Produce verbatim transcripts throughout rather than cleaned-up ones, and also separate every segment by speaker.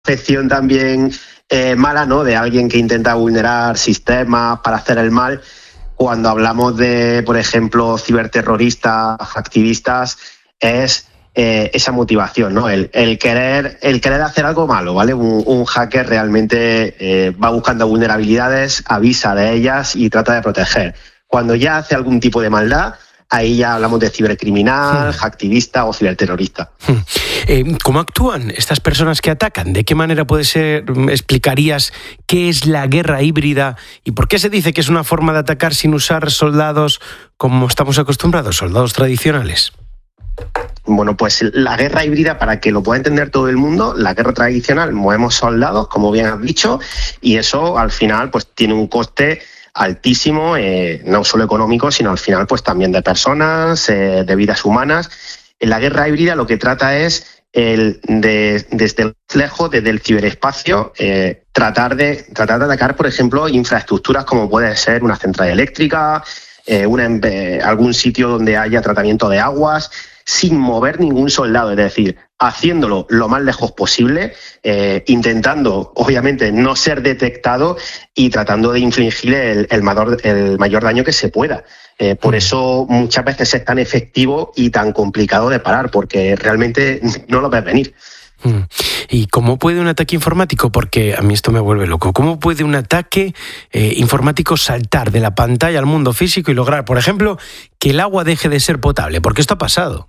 Speaker 1: percepción también eh, mala, ¿no?, de alguien que intenta vulnerar sistemas para hacer el mal. Cuando hablamos de, por ejemplo, ciberterroristas, activistas, es eh, esa motivación, ¿no? El, el querer el querer hacer algo malo, ¿vale? Un, un hacker realmente eh, va buscando vulnerabilidades, avisa de ellas y trata de proteger. Cuando ya hace algún tipo de maldad, ahí ya hablamos de cibercriminal, sí. activista o ciberterrorista.
Speaker 2: Eh, ¿Cómo actúan estas personas que atacan? ¿De qué manera puede ser, explicarías qué es la guerra híbrida y por qué se dice que es una forma de atacar sin usar soldados como estamos acostumbrados, soldados tradicionales?
Speaker 1: Bueno, pues la guerra híbrida, para que lo pueda entender todo el mundo, la guerra tradicional, movemos soldados, como bien has dicho, y eso al final pues tiene un coste altísimo, eh, no solo económico, sino al final pues también de personas, eh, de vidas humanas. En la guerra híbrida lo que trata es el de, desde lejos, desde el ciberespacio, eh, tratar de tratar de atacar, por ejemplo, infraestructuras como puede ser una central eléctrica, eh, una, eh, algún sitio donde haya tratamiento de aguas, sin mover ningún soldado, es decir, haciéndolo lo más lejos posible, eh, intentando, obviamente, no ser detectado y tratando de infligir el, el, mayor, el mayor daño que se pueda. Eh, por eso muchas veces es tan efectivo y tan complicado de parar, porque realmente no lo ves venir.
Speaker 2: ¿Y cómo puede un ataque informático? Porque a mí esto me vuelve loco. ¿Cómo puede un ataque eh, informático saltar de la pantalla al mundo físico y lograr, por ejemplo, que el agua deje de ser potable? Porque esto ha pasado.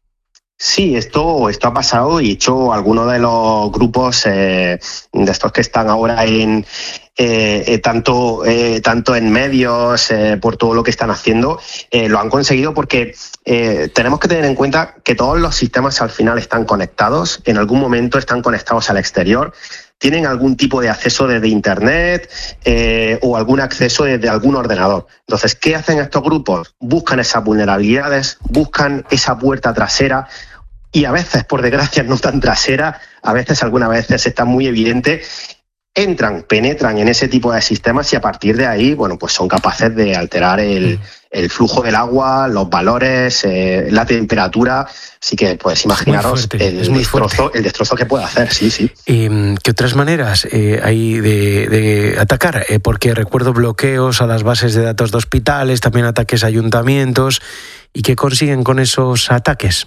Speaker 1: Sí, esto, esto ha pasado y de hecho algunos de los grupos eh, de estos que están ahora en eh, eh, tanto, eh, tanto en medios, eh, por todo lo que están haciendo, eh, lo han conseguido porque eh, tenemos que tener en cuenta que todos los sistemas al final están conectados, en algún momento están conectados al exterior, tienen algún tipo de acceso desde internet eh, o algún acceso desde algún ordenador. Entonces, ¿qué hacen estos grupos? Buscan esas vulnerabilidades, buscan esa puerta trasera y a veces, por desgracia, no tan trasera, a veces, algunas veces está muy evidente, entran, penetran en ese tipo de sistemas y a partir de ahí, bueno, pues son capaces de alterar el, el flujo del agua, los valores, eh, la temperatura. Así que, pues, imaginaros el destrozo, el destrozo que puede hacer, sí, sí.
Speaker 2: Eh, ¿Qué otras maneras eh, hay de, de atacar? Eh, porque recuerdo bloqueos a las bases de datos de hospitales, también ataques a ayuntamientos. ¿Y qué consiguen con esos ataques?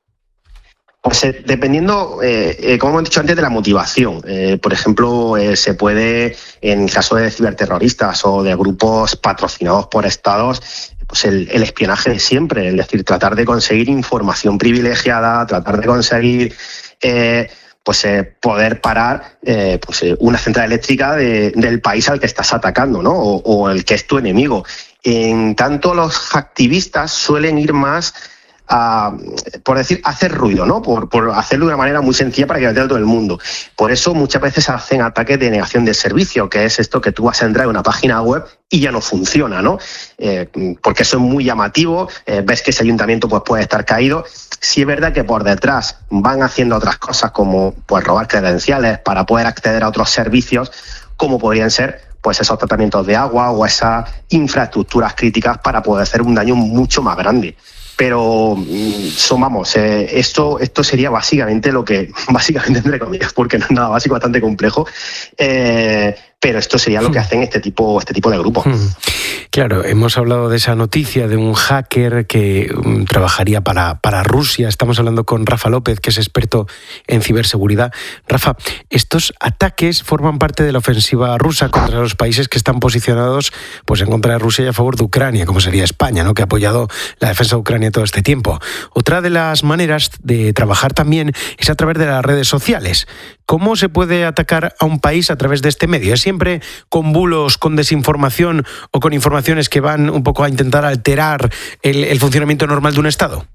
Speaker 1: Pues eh, dependiendo, eh, eh, como hemos dicho antes, de la motivación. Eh, por ejemplo, eh, se puede, en el caso de ciberterroristas o de grupos patrocinados por estados, pues el, el espionaje de siempre, es decir, tratar de conseguir información privilegiada, tratar de conseguir eh, pues eh, poder parar eh, pues, eh, una central eléctrica de, del país al que estás atacando, ¿no? O, o el que es tu enemigo. En tanto, los activistas suelen ir más a, por decir, hacer ruido, ¿no? Por, por hacerlo de una manera muy sencilla para que lo entienda todo el mundo. Por eso muchas veces hacen ataques de negación de servicio, que es esto que tú vas a entrar en una página web y ya no funciona, ¿no? Eh, porque eso es muy llamativo, eh, ves que ese ayuntamiento pues puede estar caído. Sí es verdad que por detrás van haciendo otras cosas como pues robar credenciales para poder acceder a otros servicios, como podrían ser pues esos tratamientos de agua o esas infraestructuras críticas para poder hacer un daño mucho más grande. Pero son, vamos, eh, esto, esto sería básicamente lo que, básicamente entre comillas, porque no es nada básico, bastante complejo, eh, pero esto sería lo que hacen este tipo, este tipo de grupos.
Speaker 2: Claro, hemos hablado de esa noticia de un hacker que um, trabajaría para, para Rusia. Estamos hablando con Rafa López, que es experto en ciberseguridad. Rafa, estos ataques forman parte de la ofensiva rusa contra los países que están posicionados pues, en contra de Rusia y a favor de Ucrania, como sería España, ¿no?, que ha apoyado la defensa de Ucrania todo este tiempo. Otra de las maneras de trabajar también es a través de las redes sociales. ¿Cómo se puede atacar a un país a través de este medio? ¿Es siempre con bulos, con desinformación o con informaciones que van un poco a intentar alterar el, el funcionamiento normal de un Estado?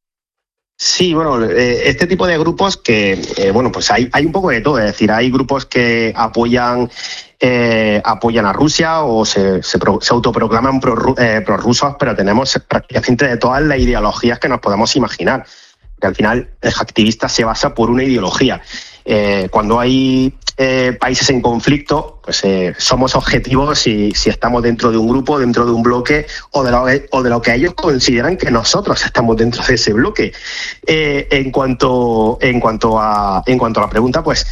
Speaker 1: Sí, bueno, eh, este tipo de grupos que, eh, bueno, pues hay, hay un poco de todo, es decir, hay grupos que apoyan eh, apoyan a Rusia o se, se, pro, se autoproclaman pro, eh, prorrusos, pero tenemos prácticamente de todas las ideologías que nos podemos imaginar, que al final el activista se basa por una ideología. Eh, cuando hay eh, países en conflicto, pues eh, somos objetivos si, si estamos dentro de un grupo, dentro de un bloque o de, lo, o de lo que ellos consideran que nosotros estamos dentro de ese bloque. Eh, en cuanto en cuanto a en cuanto a la pregunta, pues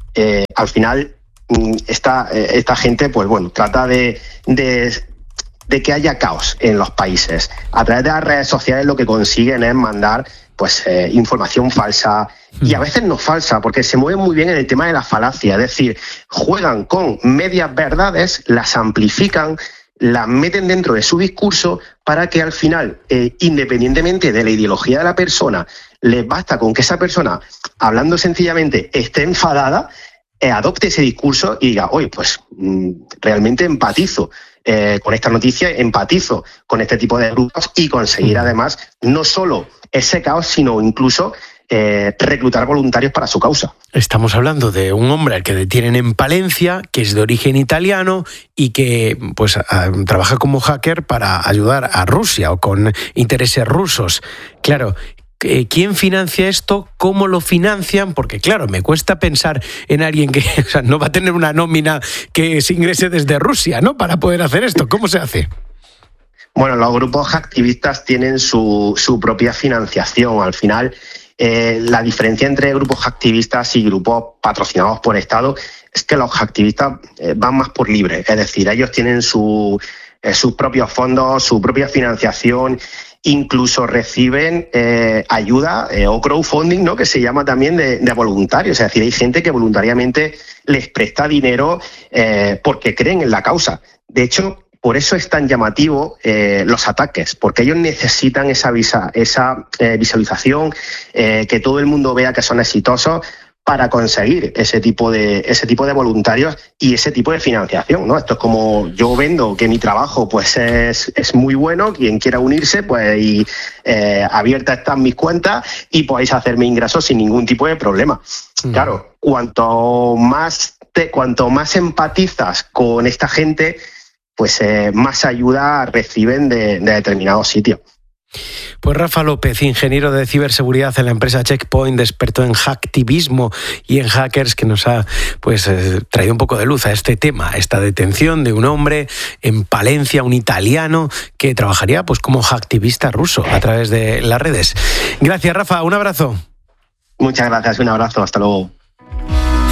Speaker 1: eh, al final esta, esta gente, pues bueno, trata de, de, de que haya caos en los países. A través de las redes sociales lo que consiguen es mandar pues eh, información falsa, y a veces no falsa, porque se mueven muy bien en el tema de la falacia, es decir, juegan con medias verdades, las amplifican, las meten dentro de su discurso para que al final, eh, independientemente de la ideología de la persona, les basta con que esa persona, hablando sencillamente, esté enfadada, eh, adopte ese discurso y diga, oye, pues mmm, realmente empatizo eh, con esta noticia, empatizo con este tipo de grupos, y conseguir además no solo ese caos, sino incluso Eh, reclutar voluntarios para su causa.
Speaker 2: Estamos hablando de un hombre al que detienen en Palencia, que es de origen italiano y que pues a, trabaja como hacker para ayudar a Rusia o con intereses rusos. Claro, ¿quién financia esto? ¿Cómo lo financian? Porque claro, me cuesta pensar en alguien que o sea, no va a tener una nómina que se ingrese desde Rusia, ¿no? Para poder hacer esto. ¿Cómo se hace?
Speaker 1: Bueno, los grupos hacktivistas tienen su, su propia financiación. Al final, Eh, la diferencia entre grupos activistas y grupos patrocinados por Estado es que los activistas eh, van más por libre, es decir, ellos tienen su, eh, sus propios fondos, su propia financiación, incluso reciben eh, ayuda eh, o crowdfunding, ¿no?, que se llama también de, de voluntarios, es decir, hay gente que voluntariamente les presta dinero eh, porque creen en la causa. De hecho, por eso es tan llamativo eh, los ataques, porque ellos necesitan esa, visa, esa eh, visualización, eh, que todo el mundo vea que son exitosos para conseguir ese tipo de ese tipo de voluntarios y ese tipo de financiación, ¿no? Esto es como yo vendo que mi trabajo pues es, es muy bueno, quien quiera unirse, pues y, eh, abiertas están mis cuentas y podéis hacerme ingresos sin ningún tipo de problema. Mm. Claro, cuanto más te, cuanto más empatizas con esta gente, pues eh, más ayuda reciben de, de determinados sitios.
Speaker 2: Pues Rafa López, ingeniero de ciberseguridad en la empresa Checkpoint, experto en hacktivismo y en hackers, que nos ha pues eh, traído un poco de luz a este tema, esta detención de un hombre en Palencia, un italiano, que trabajaría pues como hacktivista ruso a través de las redes. Gracias, Rafa, un abrazo.
Speaker 1: Muchas gracias, un abrazo, hasta luego.